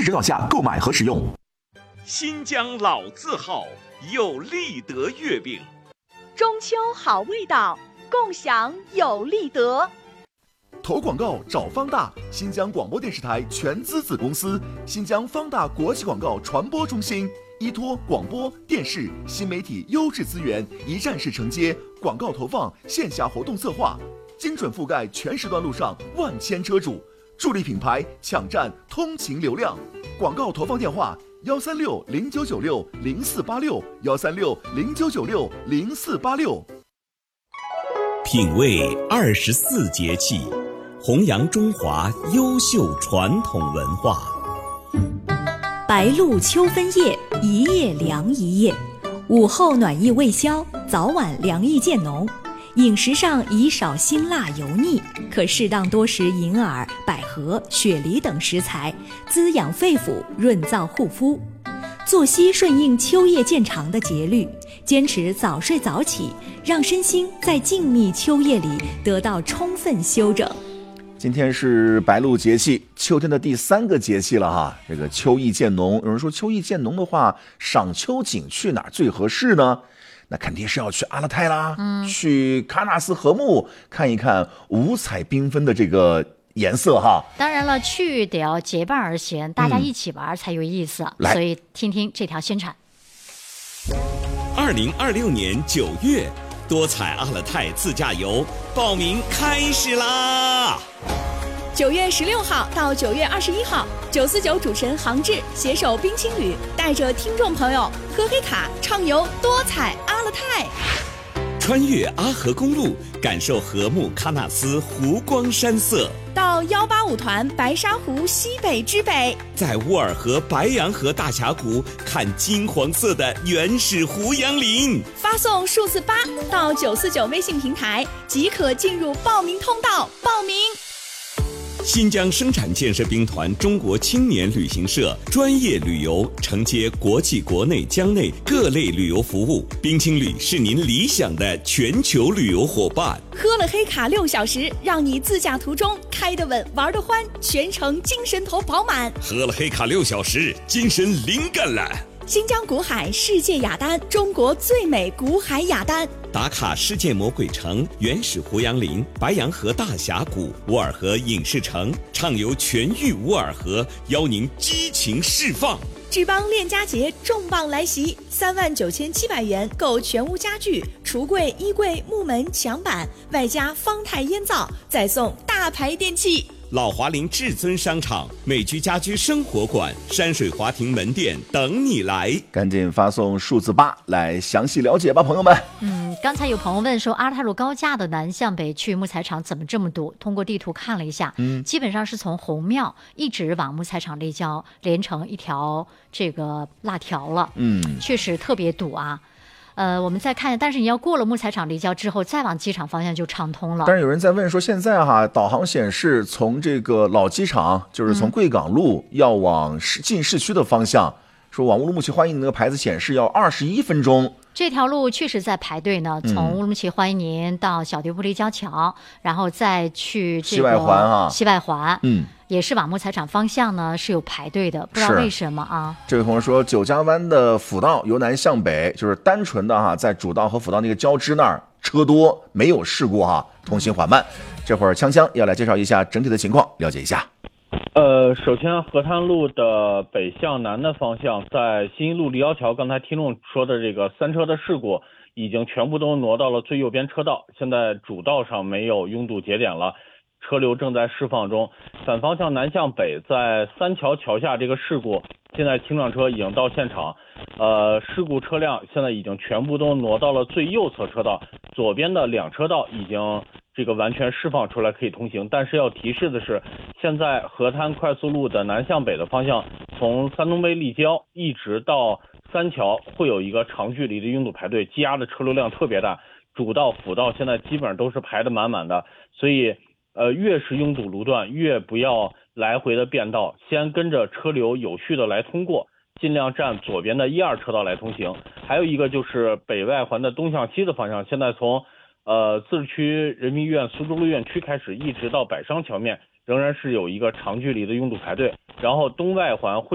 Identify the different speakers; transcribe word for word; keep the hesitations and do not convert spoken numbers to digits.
Speaker 1: 指导下购买和使用。
Speaker 2: 新疆老字号有立德月饼，
Speaker 3: 中秋好味道，共享有立德。
Speaker 4: 投广告找方大，新疆广播电视台全资子公司，新疆方大国际广告传播中心，依托广播电视新媒体优质资源，一站式承接广告投放、线下活动策划，精准覆盖全时段路上万千车主，助力品牌抢占通勤流量。广告投放电话：幺三六零九九六零四八六，幺三六零九九六零四八六。
Speaker 5: 品味二十四节气，弘扬中华优秀传统文化。
Speaker 6: 白露秋分夜，一夜凉一夜。午后暖意未消，早晚凉意渐浓。饮食上宜少辛辣油腻，可适当多食银耳、百合、雪梨等食材，滋养肺腑，润燥护肤。作息顺应秋夜渐长的节律，坚持早睡早起，让身心在静谧秋夜里得到充分休整。
Speaker 4: 今天是白露节气，秋天的第三个节气了哈。这个秋意渐浓，有人说秋意渐浓的话，赏秋景去哪儿最合适呢？那肯定是要去阿勒泰啦，嗯，去喀纳斯河木看一看五彩缤纷的这个颜色哈。
Speaker 7: 当然了，去得要结伴而行，大家一起玩才有意思。嗯、所以听听这条宣传。
Speaker 5: 二零二六年九月，多彩阿勒泰自驾游报名开始啦！
Speaker 8: 九月十六号到九月二十一号，九四九主持人杭志携手冰青旅，带着听众朋友喝黑卡畅游多彩阿勒泰，
Speaker 5: 穿越阿河公路，感受禾木喀纳斯湖光山色；
Speaker 8: 到幺八五团白沙湖西北之北，
Speaker 5: 在乌尔河白洋河大峡谷看金黄色的原始胡杨林。
Speaker 8: 发送数字八到九四九微信平台，即可进入报名通道报名。
Speaker 5: 新疆生产建设兵团中国青年旅行社专业旅游，承接国际国内疆内各类旅游服务。冰青旅是您理想的全球旅游伙伴。
Speaker 8: 喝了黑卡六小时，让你自驾途中开得稳，玩得欢，全程精神头饱满。
Speaker 5: 喝了黑卡六小时，精神灵感了。
Speaker 8: 新疆古海世界雅丹，中国最美古海雅丹。
Speaker 5: 打卡世界魔鬼城、原始胡杨林、白洋河大峡谷、乌尔河影视城，畅游全域乌尔河，邀您激情释放。
Speaker 8: 志邦恋家节重磅来袭，三万九千七百元购全屋家具、橱柜、衣柜、木门、墙板，外加方太烟皂，再送大牌电器。
Speaker 5: 老华林至尊商场、美居家居生活馆、山水华庭门店等你来，
Speaker 4: 赶紧发送数字八来详细了解吧，朋友们。
Speaker 7: 嗯，刚才有朋友问说，阿勒泰路高架的南向北去木材厂怎么这么堵？通过地图看了一下，嗯，基本上是从红庙一直往木材厂立交，连成一条这个辣条了。嗯，确实特别堵啊。呃，我们再看，但是你要过了木材厂立交之后，再往机场方向就畅通了。
Speaker 4: 但是有人在问说，现在哈，导航显示从这个老机场，就是从贵港路要往市进市区的方向，嗯、说往乌鲁木齐欢迎那个牌子显示要二十一分钟。
Speaker 7: 这条路确实在排队呢，从乌鲁木齐欢迎您到小迪布立交桥，然后再去这个
Speaker 4: 西外环啊，
Speaker 7: 西外环，
Speaker 4: 嗯。
Speaker 7: 也是往木材厂方向呢是有排队的，不知道为什么啊。
Speaker 4: 这位朋友说，九江湾的辅道由南向北，就是单纯的哈，在主道和辅道那个交织那儿车多，没有事故哈，通行缓慢。这会儿锵锵要来介绍一下整体的情况，了解一下。
Speaker 9: 呃，首先河滩路的北向南的方向，在新一路立交桥，刚才听众说的这个三车的事故已经全部都挪到了最右边车道，现在主道上没有拥堵节点了。车流正在释放中，反方向南向北，在三桥桥下这个事故，现在轻撞车已经到现场，呃，事故车辆现在已经全部都挪到了最右侧车道，左边的两车道已经这个完全释放出来可以通行。但是要提示的是，现在河滩快速路的南向北的方向，从三东北立交一直到三桥会有一个长距离的拥堵排队，积压的车流量特别大，主道辅道现在基本上都是排得满满的，所以呃，越是拥堵路段，越不要来回的变道，先跟着车流有序的来通过，尽量占左边的一二车道来通行。还有一个就是北外环的东向西的方向，现在从呃自治区人民医院苏州路院区开始，一直到百商桥面，仍然是有一个长距离的拥堵排队。然后东外环会